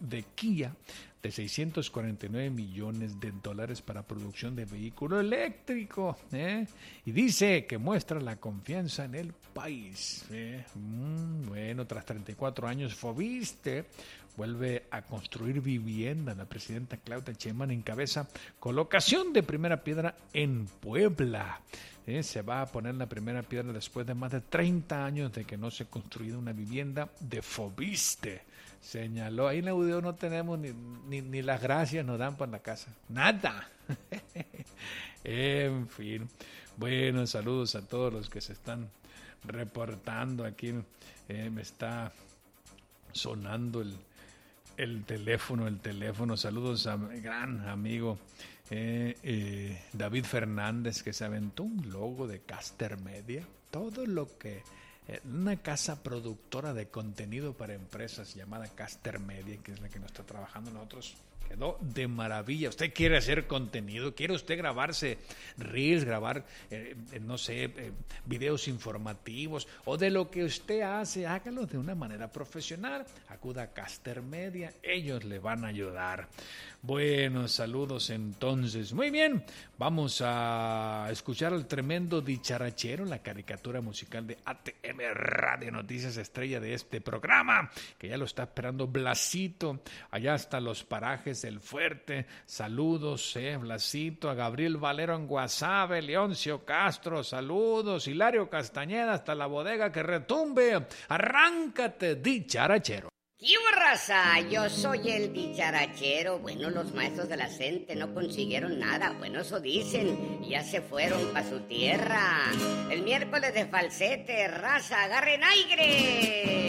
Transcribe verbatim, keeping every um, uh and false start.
de Kia de seiscientos cuarenta y nueve millones de dólares para producción de vehículo eléctrico, ¿eh? Y dice que muestra la confianza en el país, ¿eh? Mm, bueno, tras treinta y cuatro años, Foviste vuelve a construir vivienda. La presidenta Claudia Sheinbaum encabeza colocación de primera piedra en Puebla. ¿Eh? Se va a poner la primera piedra después de más de treinta años de que no se ha construido una vivienda de Foviste. Señaló, ahí en la U D O no tenemos ni, ni, ni las gracias nos dan para la casa, nada. En fin, bueno, saludos a todos los que se están reportando aquí. Eh, me está sonando el, el teléfono, el teléfono. Saludos a mi gran amigo eh, eh, David Fernández, que se aventó un logo de Caster Media. Todo lo que... Una casa productora de contenido para empresas llamada Caster Media, que es la que nos está trabajando nosotros, quedó de maravilla. Usted quiere hacer contenido, quiere usted grabarse reels, grabar, eh, no sé, eh, videos informativos, o de lo que usted hace, hágalo de una manera profesional. Acuda a Caster Media, ellos le van a ayudar. Bueno, saludos entonces. Muy bien, vamos a escuchar al tremendo dicharachero, la caricatura musical de A T M Radio Noticias, estrella de este programa, que ya lo está esperando Blasito, allá hasta los parajes del Fuerte. Saludos, eh, Blasito, a Gabriel Valero en Guasave, Leoncio Castro, saludos, Hilario Castañeda, hasta la bodega que retumbe. Arráncate, dicharachero. ¡Qué raza! Yo soy el dicharachero. Bueno, los maestros de la gente no consiguieron nada. Bueno, eso dicen. Ya se fueron pa' su tierra. El miércoles de falsete, raza, agarren aire.